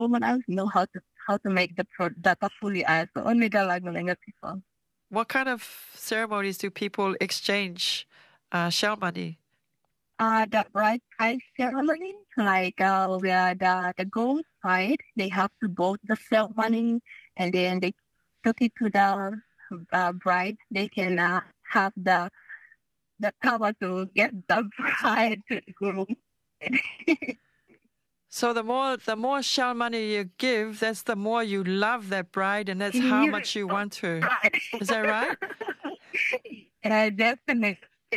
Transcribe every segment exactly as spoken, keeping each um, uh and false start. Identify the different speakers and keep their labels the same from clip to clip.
Speaker 1: woman else know how to how to make the pro- the tafuliai. So only the Lagmalinga people.
Speaker 2: What kind of ceremonies do people exchange uh, shell money?
Speaker 1: Uh, the bride price ceremony, like uh, where the, the gold bride, they have to vote the shell money and then they took it to the uh, bride. They can uh, have the the power to get the bride to the groom.
Speaker 2: So the more the more shell money you give, that's the more you love that bride, and that's how much you want her. Is that right?
Speaker 1: Yeah, definitely.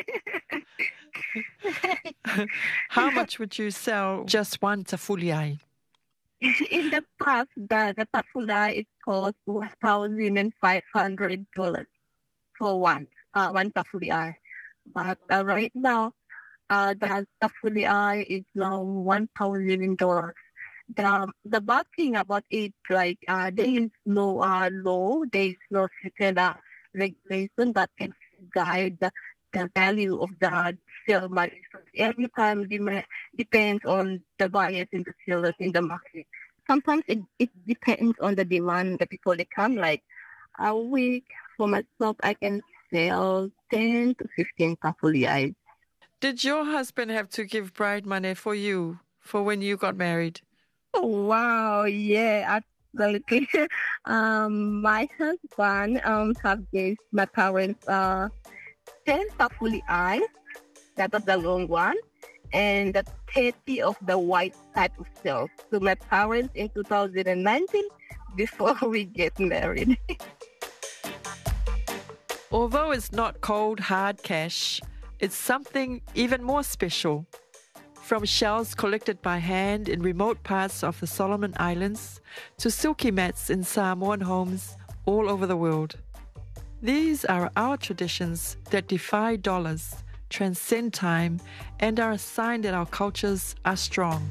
Speaker 2: How much would you sell just one tafuliai?
Speaker 1: In the past, the, the tafuliai is cost one thousand five hundred dollars for one, uh, one tafuliai. But uh, right now, uh, the tafuliai is now one thousand dollars. The the bad thing about it, like uh, there is no uh, law, there is no certain uh, regulation that can guide the, the value of the sale money. So every time it depends on the buyers and the sellers in the market. Sometimes it, it depends on the demand. The people they come, like a week for myself, I can sell ten to fifteen tafuliai.
Speaker 2: Did your husband have to give bride money for you for when you got married?
Speaker 1: Oh, wow, yeah, absolutely. um, my husband um have gave my parents uh ten tafuliai, that was the long one, and the thirty of the white type of cells to my parents in two thousand nineteen before we get married.
Speaker 2: Although it's not cold hard cash, it's something even more special. From shells collected by hand in remote parts of the Solomon Islands to silky mats in Samoan homes all over the world. These are our traditions that defy dollars, transcend time, and are a sign that our cultures are strong.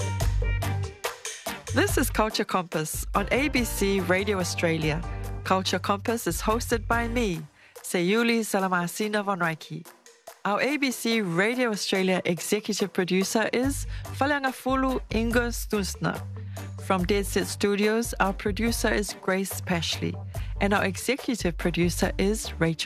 Speaker 2: This is Culture Compass on A B C Radio Australia. Culture Compass is hosted by me, Sayuli Salamasina von Reiki. Our A B C Radio Australia executive producer is Falangafulu Inga Stusner. From Dead Set Studios, our producer is Grace Pashley, and our executive producer is Rachel